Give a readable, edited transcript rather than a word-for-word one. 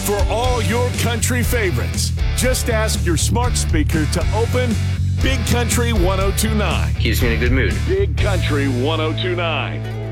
for all your country favorites. Just ask your smart speaker to open Big Country 1029. Keeps me in a good mood. Big Country 1029.